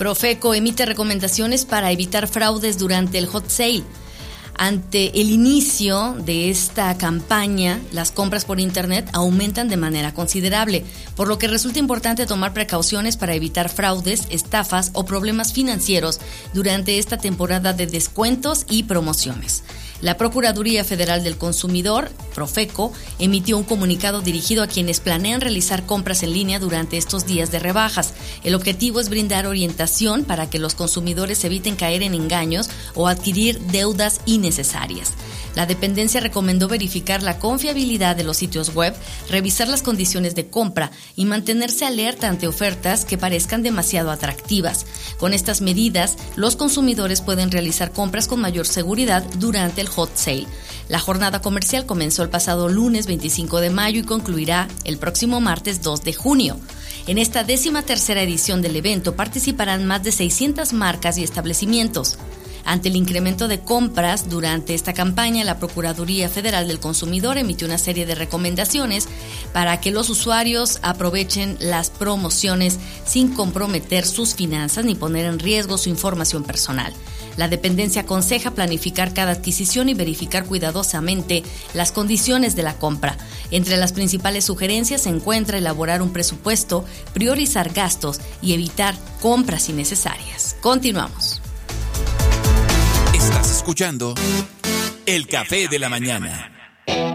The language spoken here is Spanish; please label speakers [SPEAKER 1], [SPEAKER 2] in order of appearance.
[SPEAKER 1] Profeco emite recomendaciones para evitar fraudes durante el hot sale. Ante el inicio de esta campaña, las compras por Internet aumentan de manera considerable, por lo que resulta importante tomar precauciones para evitar fraudes, estafas o problemas financieros durante esta temporada de descuentos y promociones. La Procuraduría Federal del Consumidor, Profeco, emitió un comunicado dirigido a quienes planean realizar compras en línea durante estos días de rebajas. El objetivo es brindar orientación para que los consumidores eviten caer en engaños o adquirir deudas innecesarias. La dependencia recomendó verificar la confiabilidad de los sitios web, revisar las condiciones de compra y mantenerse alerta ante ofertas que parezcan demasiado atractivas. Con estas medidas, los consumidores pueden realizar compras con mayor seguridad durante el hot sale. La jornada comercial comenzó el pasado lunes 25 de mayo y concluirá el próximo martes 2 de junio. En esta 13ª edición del evento participarán más de 600 marcas y establecimientos. Ante el incremento de compras durante esta campaña, la Procuraduría Federal del Consumidor emitió una serie de recomendaciones para que los usuarios aprovechen las promociones sin comprometer sus finanzas ni poner en riesgo su información personal. La dependencia aconseja planificar cada adquisición y verificar cuidadosamente las condiciones de la compra. Entre las principales sugerencias se encuentra elaborar un presupuesto, priorizar gastos y evitar compras innecesarias. Continuamos.
[SPEAKER 2] Estás escuchando El Café de la Mañana.